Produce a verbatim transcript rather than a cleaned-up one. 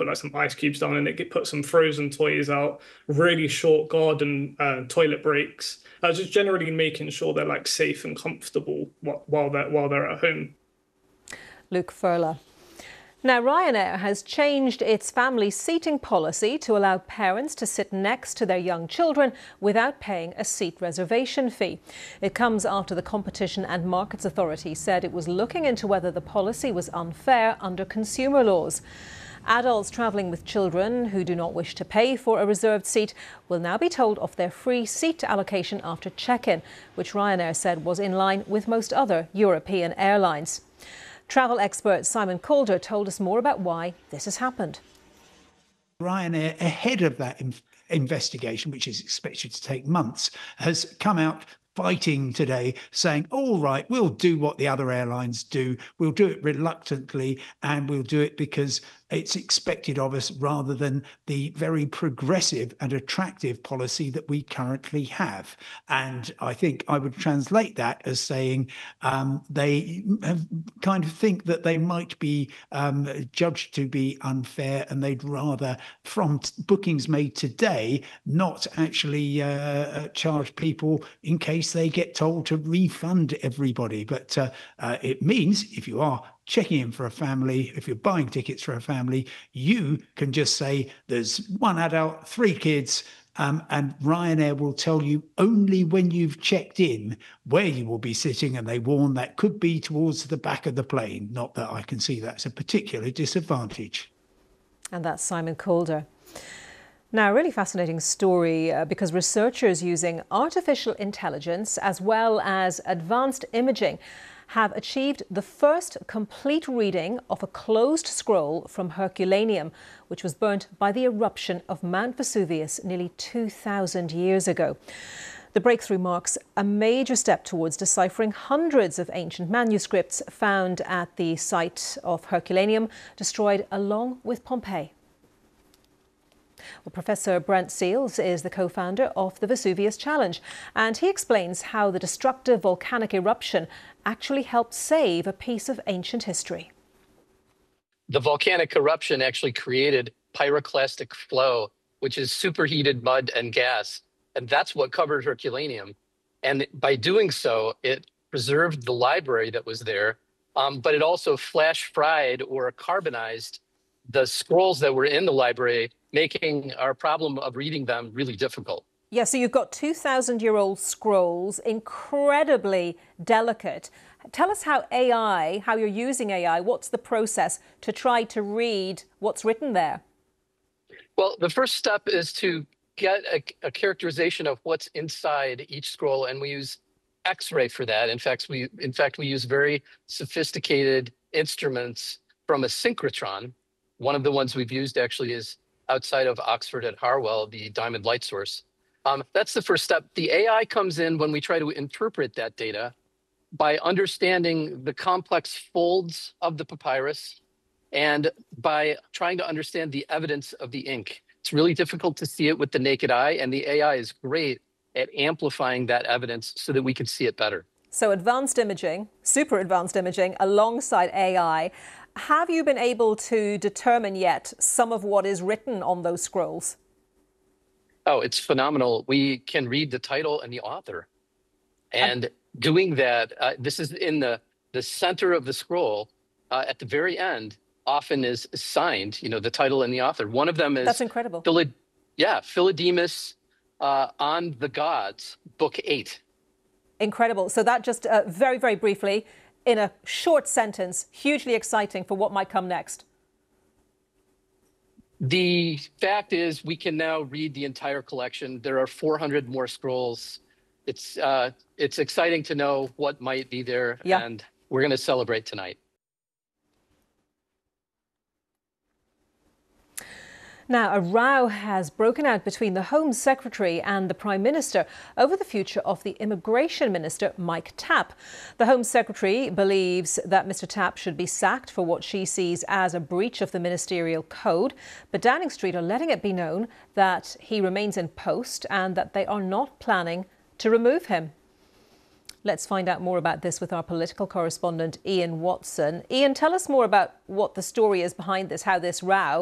put like some ice cubes down in it, get put some frozen toys out, really short garden uh, toilet breaks. Uh, just generally making sure they're like safe and comfortable while, while they're while they're at home. Luke Furler. Now, Ryanair has changed its family seating policy to allow parents to sit next to their young children without paying a seat reservation fee. It comes after the Competition and Markets Authority said it was looking into whether the policy was unfair under consumer laws. Adults travelling with children who do not wish to pay for a reserved seat will now be told of their free seat allocation after check-in, which Ryanair said was in line with most other European airlines. Travel expert Simon Calder told us more about why this has happened. Ryanair, ahead of that in investigation, which is expected to take months, has come out fighting today, saying, all right, we'll do what the other airlines do. We'll do it reluctantly, and we'll do it because it's expected of us rather than the very progressive and attractive policy that we currently have. And I think I would translate that as saying um, they have kind of think that they might be um, judged to be unfair, and they'd rather, from bookings made today, not actually uh, charge people in case they get told to refund everybody. But uh, uh, it means if you are checking in for a family, if you're buying tickets for a family, you can just say there's one adult, three kids, um, and Ryanair will tell you only when you've checked in where you will be sitting, and they warn that could be towards the back of the plane. Not that I can see that's a particular disadvantage. And that's Simon Calder. Now, a really fascinating story uh, because researchers using artificial intelligence as well as advanced imaging have achieved the first complete reading of a closed scroll from Herculaneum, which was burnt by the eruption of Mount Vesuvius nearly two thousand years ago. The breakthrough marks a major step towards deciphering hundreds of ancient manuscripts found at the site of Herculaneum, destroyed along with Pompeii. Well, Professor Brent Seals is the co-founder of the Vesuvius Challenge, and he explains how the destructive volcanic eruption actually helped save a piece of ancient history. The volcanic eruption actually created pyroclastic flow, which is superheated mud and gas, and that's what covered Herculaneum. And by doing so, it preserved the library that was there, um, but it also flash fried or carbonized the scrolls that were in the library, making our problem of reading them really difficult. Yeah, so you've got two thousand year old scrolls, incredibly delicate. Tell us how A I, how you're using A I, what's the process to try to read what's written there? Well, the first step is to get a, a characterization of what's inside each scroll, and we use X-ray for that. In fact, we, in fact, we use very sophisticated instruments from a synchrotron. One of the ones we've used actually is outside of Oxford at Harwell, the Diamond Light Source. Um, that's the first step. The A I comes in when we try to interpret that data by understanding the complex folds of the papyrus and by trying to understand the evidence of the ink. It's really difficult to see it with the naked eye, and the A I is great at amplifying that evidence so that we can see it better. So advanced imaging, super advanced imaging alongside A I. Have you been able to determine yet some of what is written on those scrolls? Oh, it's phenomenal. We can read the title and the author. And doing that, uh, this is in the, the center of the scroll, uh, at the very end, often is signed, you know, the title and the author. One of them is... That's incredible. Philid yeah, Philodemus uh, on the Gods, book eight. Incredible. So that just uh, very, very briefly, in a short sentence, hugely exciting for what might come next. The fact is we can now read the entire collection. There are four hundred more scrolls. It's, uh, it's exciting to know what might be there, yeah. and we're going to celebrate tonight. Now, a row has broken out between the Home Secretary and the Prime Minister over the future of the Immigration Minister, Mike Tapp. The Home Secretary believes that Mr Tapp should be sacked for what she sees as a breach of the ministerial code, but Downing Street are letting it be known that he remains in post and that they are not planning to remove him. Let's find out more about this with our political correspondent, Ian Watson. Ian, tell us more about what the story is behind this, how this row